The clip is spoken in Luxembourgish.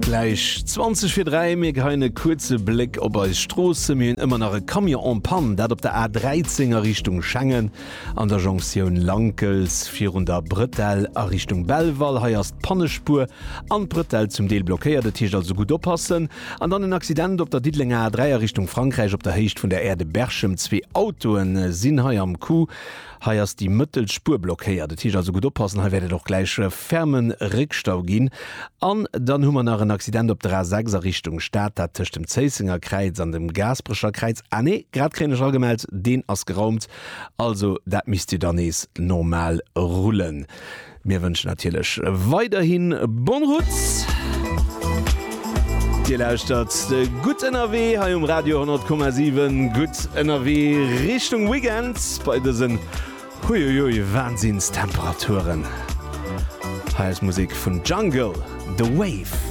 Gleich 20:03 mir keine kurze Blick op als Straße mir immer nach Kamion en Pan, dat op der A13er Richtung Schengen an der Jonction Lankels 400 Brettel a Richtung Belval heierst Pannespur an Brettel zum Deel blockiert der Tisch also gut oppassen an dann ein Accident op der Diedlinger A3er Richtung Frankreich op der Hecht von der Erde Berchem 2 Autoen sinn ha am Kuh heiers die Mëttelspur blockéiert. De Tisch also gut oppassen, ha werdet doch gleich fermen Rickstau gin. An dann hummer nach een Accident op der A6er Richtung Stadt, dat tech dem Zeisinger Kreiz an dem Gasbrecher Kreiz. Nee, grad krännech allgemeldt, den ass geraumt. Also, dat misst ihr dann ees normal rollen. Mir wünschen natürlich weiterhin Bonrutz. Ihr lauscht gut NRW ha um Radio 10,7 gut NRW Richtung Weekends bei diesen Wahnsinnstemperaturen. Heißt Musik von Jungle, The Wave.